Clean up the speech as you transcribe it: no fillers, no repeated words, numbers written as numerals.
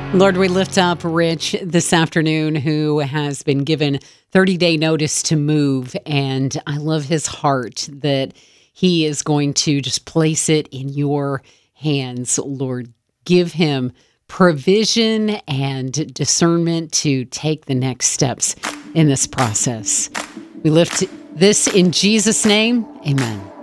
Lord, we lift up Rich this afternoon, who has been given 30-day notice to move. And I love his heart that he is going to just place it in your hands. Lord, give him provision and discernment to take the next steps in this process. We lift this in Jesus' name. Amen.